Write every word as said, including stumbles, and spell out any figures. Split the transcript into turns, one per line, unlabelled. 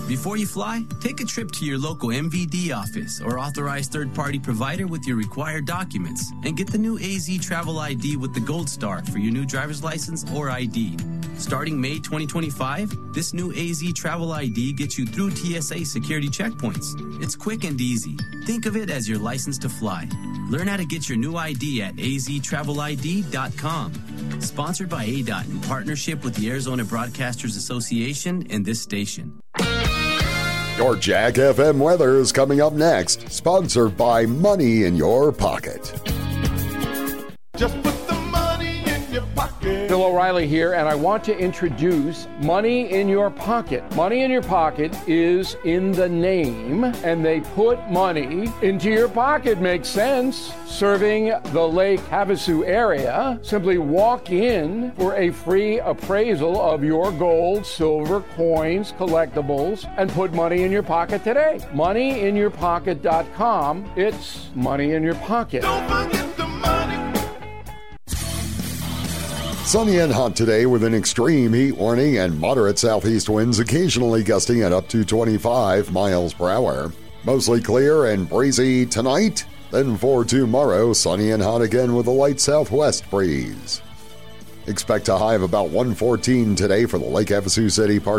Before you fly, take a trip to your local M V D office or authorized third-party provider with your required documents and get the new A Z Travel I D with the Gold Star for your new driver's license or I D. Starting May twenty twenty-five, this new A Z Travel I D gets you through T S A security checkpoints. It's quick and easy. Think of it as your license to fly. Learn how to get your new I D at A Z travel I D dot com. Sponsored by A D O T in partnership with the Arizona Broadcasters Association and this station.
Your Jack F M weather is coming up next, sponsored by Money in Your Pocket.
Just put the money in your pocket.
Bill O'Reilly here, and I want to introduce Money in Your Pocket. Money in Your Pocket is in the name, and they put money into your pocket. Makes sense. Serving the Lake Havasu area, simply walk in for a free appraisal of your gold, silver, coins, collectibles, and put money in your pocket today. money in your pocket dot com. It's money in your pocket.
Don't forget the money.
Sunny and hot today with an extreme heat warning and moderate southeast winds occasionally gusting at up to twenty-five miles per hour. Mostly clear and breezy tonight. Then for tomorrow, sunny and hot again with a light southwest breeze. Expect a high of about one fourteen today for the Lake Havasu City Park